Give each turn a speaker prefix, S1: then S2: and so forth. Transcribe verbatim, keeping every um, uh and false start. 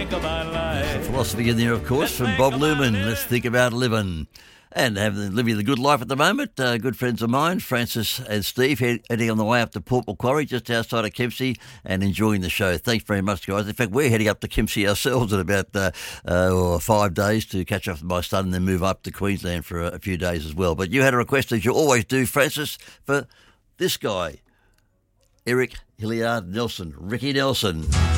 S1: think of my life.
S2: Some philosophy in there, of course, from Bob Lumen. Let's think about living. And having, living the good life at the moment. Uh, good friends of mine, Francis and Steve, head, heading on the way up to Port Macquarie, just outside of Kempsey, and enjoying the show. Thanks very much, guys. In fact, we're heading up to Kempsey ourselves in about uh, uh, five days to catch up with my son and then move up to Queensland for a, a few days as well. But you had a request, as you always do, Francis, for this guy, Eric Hilliard Nelson, Ricky Nelson.